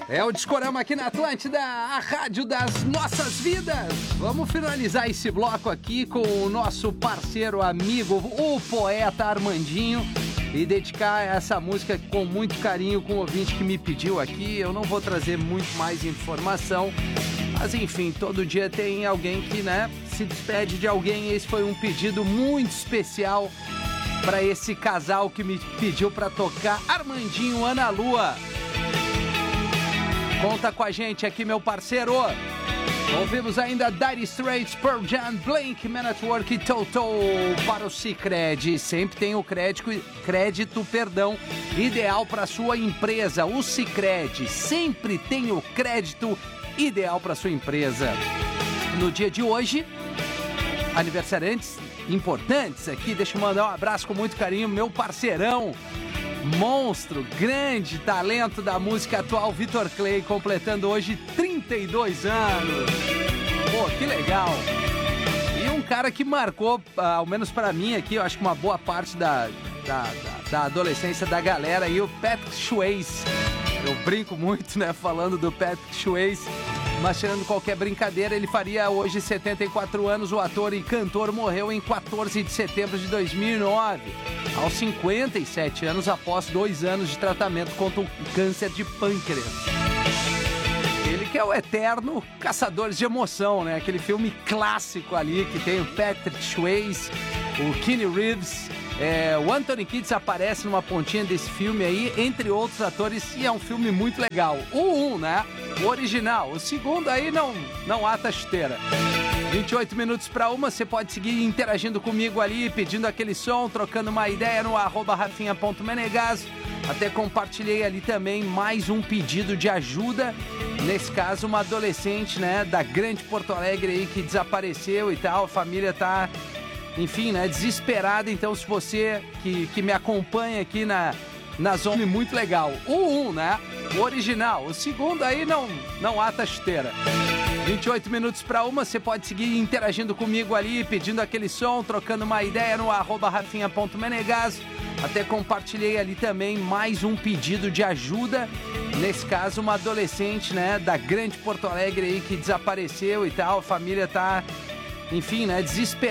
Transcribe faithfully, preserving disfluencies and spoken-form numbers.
É o Discorama aqui na Atlântida, a rádio das nossas vidas. Vamos finalizar esse bloco aqui com o nosso parceiro, amigo, o poeta Armandinho, e dedicar essa música com muito carinho com o ouvinte que me pediu aqui. Eu não vou trazer muito mais informação, mas enfim, todo dia tem alguém que, né, se despede de alguém. Esse foi um pedido muito especial para esse casal que me pediu para tocar Armandinho, Ana Lua. Conta com a gente aqui, meu parceiro. Ouvimos ainda Dire Straits, Pearl Jam, Blink, Man at Work e Toto para o Sicredi. Sempre tem o crédito, crédito perdão, ideal para sua empresa. O Sicredi sempre tem o crédito ideal para sua empresa. No dia de hoje, aniversariantes importantes aqui. Deixa eu mandar um abraço com muito carinho, meu parceirão, monstro, grande talento da música atual, Vitor Clay, completando hoje trinta e dois anos. Pô, que legal. E um cara que marcou, ao menos pra mim aqui, eu acho que uma boa parte da, da, da, da adolescência da galera aí, o Patrick Swayze. Eu brinco muito, né, falando do Patrick Swayze, mas tirando qualquer brincadeira, ele faria hoje setenta e quatro anos. O ator e cantor morreu em quatorze de setembro de dois mil e nove, aos cinquenta e sete anos, após dois anos de tratamento contra o câncer de pâncreas. Ele que é o eterno Caçadores de Emoção, né? Aquele filme clássico ali que tem o Patrick Swayze, o Keanu Reeves, é, o Anthony Kiedis aparece numa pontinha desse filme aí, entre outros atores, e é um filme muito legal. O um, né? O original. O segundo aí não, não ata chuteira. vinte e oito minutos para uma, você pode seguir interagindo comigo ali, pedindo aquele som, trocando uma ideia no arroba rafinha ponto menegas. Até compartilhei ali também mais um pedido de ajuda. Nesse caso, uma adolescente, né, da Grande Porto Alegre aí que desapareceu e tal. A família tá, enfim, né, desesperada. Então, se você que, que me acompanha aqui na, na zona, muito legal. O um, né? O original. O segundo aí não, não ata chuteira. vinte e oito minutos para uma, você pode seguir interagindo comigo ali, pedindo aquele som, trocando uma ideia no arroba rafinha ponto menegas. Até compartilhei ali também mais um pedido de ajuda. Nesse caso, uma adolescente, né, da Grande Porto Alegre aí que desapareceu e tal. A família tá, enfim, né, desesperada.